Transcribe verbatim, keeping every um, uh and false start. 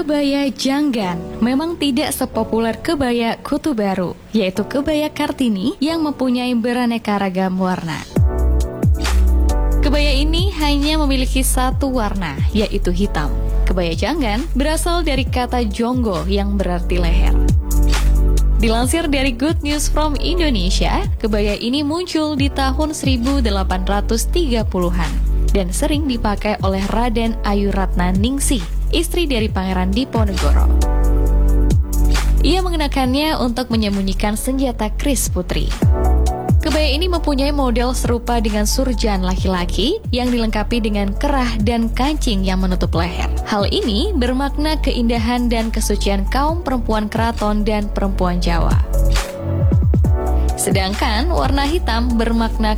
Kebaya Janggan memang tidak sepopuler kebaya Kutu Baru, yaitu kebaya Kartini yang mempunyai beraneka ragam warna. Kebaya ini hanya memiliki satu warna, yaitu hitam. Kebaya Janggan berasal dari kata jonggo yang berarti leher. Dilansir dari Good News from Indonesia, kebaya ini muncul di tahun seribu delapan ratus tiga puluhan dan sering dipakai oleh Raden Ayuratna Ningsih, istri dari Pangeran Diponegoro. Ia mengenakannya untuk menyembunyikan senjata keris putri. Kebaya ini mempunyai model serupa dengan surjan laki-laki yang dilengkapi dengan kerah dan kancing yang menutup leher. Hal ini bermakna keindahan dan kesucian kaum perempuan keraton dan perempuan Jawa. Sedangkan warna hitam bermakna